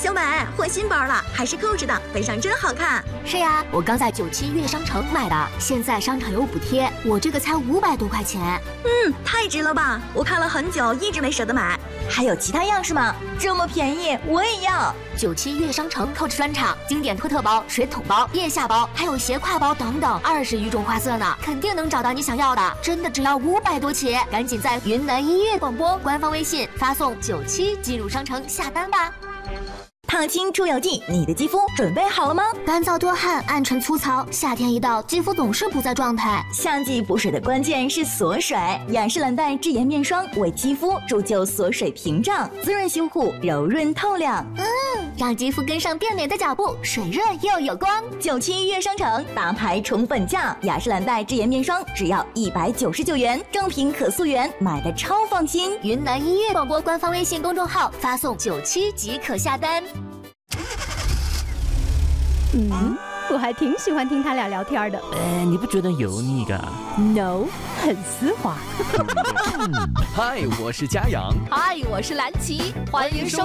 小美，换新包了，还是扣着的，背上真好看。 是呀，我刚在97悦商城买的，现在商场有补贴，我这个才500多块钱。 太值了吧！我看了很久，一直没舍得买。 还有其他样式吗？这么便宜，我也要。 97悦商城扣着专场，经典托特包、水桶包、腋下包，还有斜挎包等等，20余种花色呢，肯定能找到你想要的。真的只要500多起，赶紧在云南音乐广播官方微信发送97进入商城下单吧。 烫青出油剂，你的肌肤准备好了吗？ 干燥多汗，暗沉粗糙，夏天一到，肌肤总是不在状态。 夏季补水的关键是锁水，雅诗兰黛智颜面霜为肌肤铸就锁水屏障，滋润修护，柔润透亮。 让肌肤跟上变美的脚步，水润又有光。 97悦商城大牌宠粉价，雅诗兰黛智颜面霜只要199元，正品可溯源，买的超放心。 云南音乐广播官方微信公众号发送97即可下单。 我还挺喜欢听他俩聊天的。 你不觉得油腻个 No， 很丝滑。 嗨，我是嘉阳。 嗨，我是蓝琪，欢迎收